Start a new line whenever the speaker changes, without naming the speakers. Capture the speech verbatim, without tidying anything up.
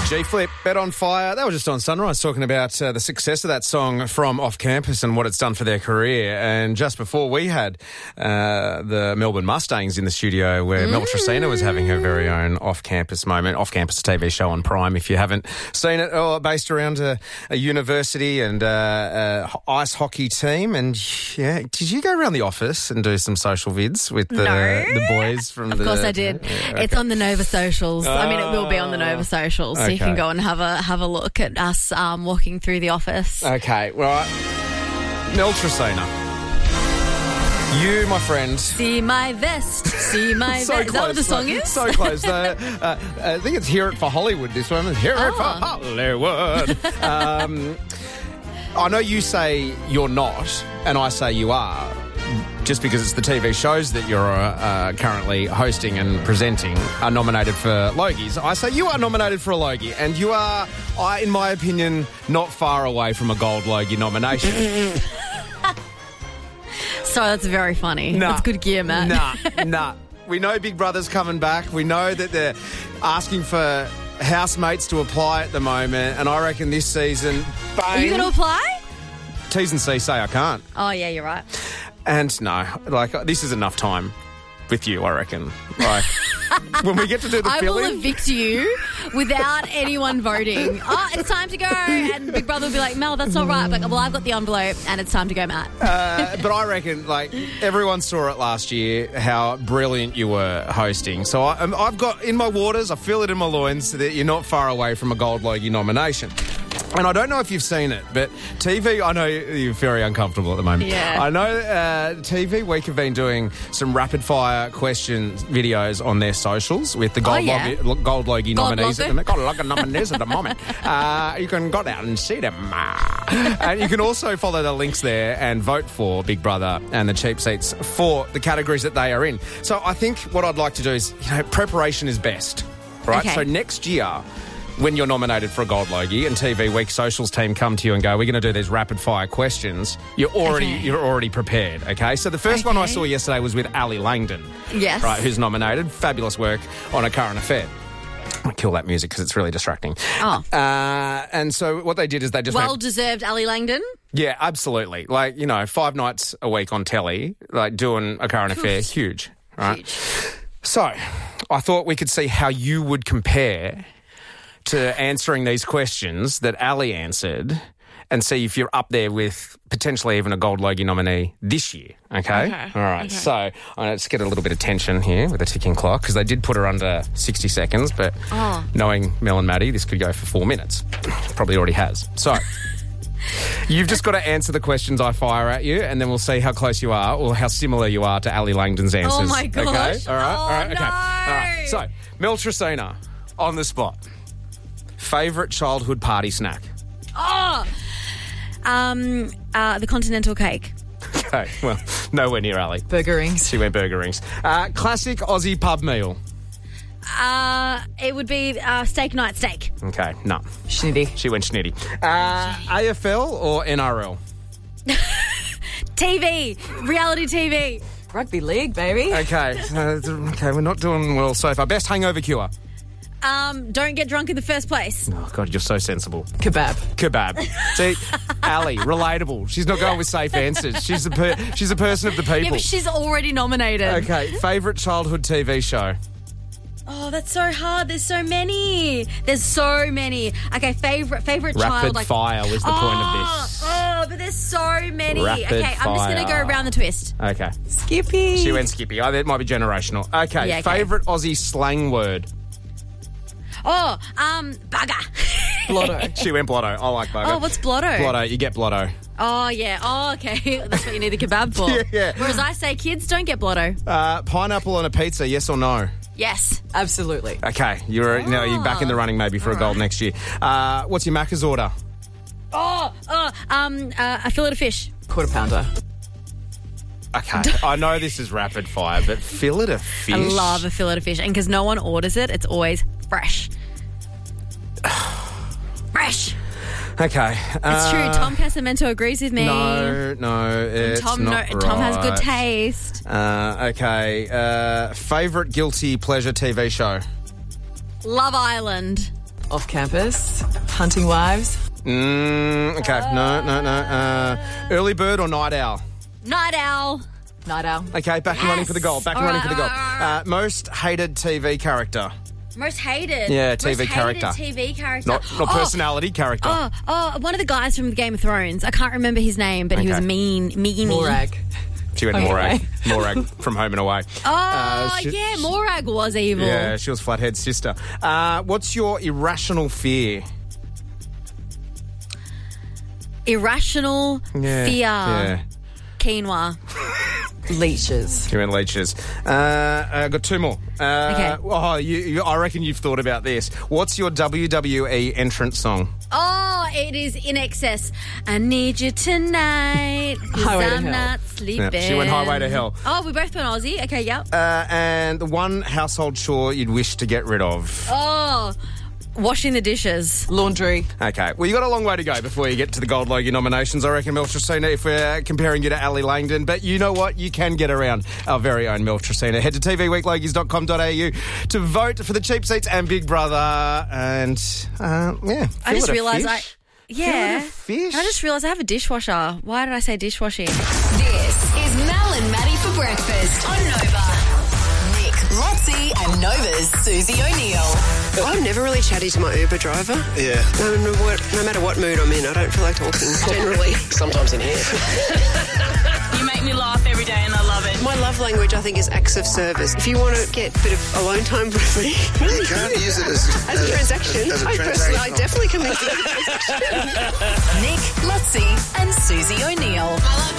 G-Flip, Bet on Fire. They were just on Sunrise talking about uh, the success of that song from Off Campus and what it's done for their career. And just before we had uh, the Melbourne Mustangs in the studio where mm. Mel Tresina was having her very own Off Campus moment. Off Campus T V show on Prime if you haven't seen it. Oh, based around a, a university and uh, a ice hockey team. And yeah, did you go around the office and do some social vids with the,
no.
the boys from
of
the...
Of course I did.
Yeah, okay.
It's on the Nova socials. Oh. I mean, it will be on the Nova socials. So
Okay.
you can go and have a have a look at us um, walking through the office.
Okay, right. Mel Tresina. You, my friend.
See my vest. See my
so
vest. Is that what the song is?
So close. uh, uh, I think it's Hear It for Hollywood, this one. Hear It
Oh.
for Hollywood. um, I know you say you're not, and I say you are. Just because it's the T V shows that you're uh, currently hosting and presenting are nominated for Logies. I say you are nominated for a Logie, and you are, I, in my opinion, not far away from a Gold Logie nomination.
Sorry, that's very funny.
Nah.
That's good gear, Matt.
Nah, nah. We know Big Brother's coming back. We know that they're asking for housemates to apply at the moment, and I reckon this season, bang.
Are you going to apply?
T's and C's say I can't.
Oh, yeah, you're right.
And no, like, this is enough time with you, I reckon. Like, when we get to do the
I
filling...
will evict you without anyone voting. Oh, it's time to go. And Big Brother will be like, Mel, that's not right. But, well, I've got the envelope and it's time to go, Matt.
uh, but I reckon, like, everyone saw it last year, how brilliant you were hosting. So I, um, I've got, in my waters, I feel it in my loins that you're not far away from a Gold Logie nomination. And I don't know if you've seen it, but T V, I know you're very uncomfortable at the moment.
Yeah.
I know uh, T V Week have been doing some rapid-fire question videos on their socials with the Gold,
Oh, yeah.
Logie, Gold Logie
Gold
nominees.
Logie.
At the, Gold Logie nominees at the moment. Uh, you can go down and see them. And you can also follow the links there and vote for Big Brother and the Cheap Seats for the categories that they are in. So I think what I'd like to do is, you know, preparation is best, right?
Okay.
So next year, when you're nominated for a Gold Logie and T V Week Socials team come to you and go, we're going to do these rapid fire questions, you're already
Okay.
you're already prepared, okay? So the first one I
Okay.
saw yesterday was with Ali Langdon.
Yes.
Right, who's nominated. Fabulous work on A Current Affair. I'm going to kill that music because it's really distracting.
Oh.
Uh, and so what they did is they just
Well
went,
deserved, Ali Langdon.
yeah, absolutely. Like, you know, five nights a week on telly, like doing A Current Affair, huge, right?
Huge.
So I thought we could see how you would compare to answering these questions that Ali answered and see if you're up there with potentially even a Gold Logie nominee this year, okay?
Okay,
All right,
okay.
so I'm going to just get a little bit of tension here with a ticking clock because they did put her under sixty seconds, but
Oh.
knowing Mel and Maddie, this could go for four minutes. Probably already has. So... You've just got to answer the questions I fire at you, and then we'll see how close you are or how similar you are to Ali Langdon's answers.
Oh, my gosh.
Okay? All right?
Oh,
All right? Okay.
no.
All right. So, Mel Tresina, on the spot. Favourite childhood party snack?
Oh, um, uh, the continental cake.
Okay, well, nowhere near Ali.
Burger rings.
She went burger rings. Uh, classic Aussie pub meal?
Uh, it would be uh, steak night steak.
Okay, no.
Schnitty.
She went schnitty. Uh, A F L or N R L?
T V, reality T V.
Rugby league, baby.
Okay, uh, okay, we're not doing well so far. Best hangover cure?
Um, don't get drunk in the first place.
Oh, God, you're so sensible.
Kebab.
Kebab. See, Ali, relatable. She's not going with safe answers. She's a per- she's a person of the people.
Yeah, but she's already nominated.
Okay, favourite childhood T V show?
Oh, that's so hard. There's so many. There's so many. Okay, favorite favorite child.
Rapid
Like,
fire was the
oh,
point of this.
Oh, but there's so many.
Rapid
okay, I'm just going to
fire.
go around the twist.
Okay.
Skippy.
She went Skippy. Oh, that might be generational. Okay,
Yeah, okay.
favourite Aussie slang word?
Oh, um, bugger.
Blotto.
She went blotto. I like bugger.
Oh, what's blotto?
Blotto? You get blotto.
Oh, yeah. Oh, okay. That's what you need the kebab for.
Yeah, yeah.
Whereas I say, kids, don't get blotto.
Uh, pineapple on a pizza, yes or no?
Yes.
Absolutely.
Okay, you're no, you're back in the running maybe for a gold next year. Uh, what's your Macca's order?
Oh, oh, um, uh, a fillet of fish.
Quarter pounder.
Okay, I know this is rapid fire, but fillet of fish.
I love a fillet of fish. And because no one orders it, it's always fresh. Fresh.
Okay.
It's
uh,
true. Tom Casamento agrees with me.
No, no, it's
Tom,
not
no, Tom has good
right.
taste.
Uh, okay. Uh, favourite guilty pleasure T V show?
Love Island.
Off campus. Hunting wives.
Mm, okay, no, no, no. Uh, early bird or night owl?
Night owl.
Night owl.
Okay, back and running for the goal. Back and
All
running
right,
for the goal.
all right, all right.
Uh, most hated T V character.
Most hated.
Yeah, T V
Most
character.
Hated T V character.
Not, not
oh,
personality, character.
Oh, oh, one of the guys from Game of Thrones. I can't remember his name, but he was
Okay.
mean, meany.
Morag.
She went
Home and
Morag.
Away.
Morag from Home and Away.
Oh,
Uh, she-
yeah, Morag was evil.
Yeah, she was Flathead's sister. Uh, what's your irrational fear?
Irrational
Yeah,
fear.
Yeah.
Quinoa.
Leeches.
Human leeches. Uh, I got two more. Uh,
Okay.
Oh, you, you, I reckon you've thought about this. What's your W W E entrance song?
Oh, it is In Excess. I need you tonight. 'Cause
Highway to
I'm
Hell.
not sleeping.
Yeah, she went Highway to Hell.
Oh, we both went Aussie. Okay, yep.
Uh, and the one household chore you'd wish to get rid of?
Oh, washing the dishes.
Laundry.
Okay, well, you got a long way to go before you get to the Gold Logie nominations, I reckon, Mel Tresina, if we're comparing you to Ali Langdon. But you know what? You can get around our very own Mel Tresina. Head to t v week logies dot com dot a u to vote for the cheap seats and Big Brother. And, uh, yeah.
I just
feel it a
realised I...
fish.
Yeah.
Feel it a fish.
I just realised I have a dishwasher. Why did I say dishwashing?
This is Mel and Maddie for breakfast on Nova. Nick, Lotzie and Nova's Susie O'Neill.
I'm never really chatty to my Uber driver.
Yeah.
No, no, what, no matter what mood I'm in, I don't feel like talking, generally.
Sometimes in here.
You make me laugh every day and I love it.
My love language, I think, is acts of service. If you want to get a bit of alone time with me,
You can't use it as,
as a transaction,
as a
I
transaction.
personally, I definitely can make it as a transaction.
Nick, Lotzie and Susie O'Neill.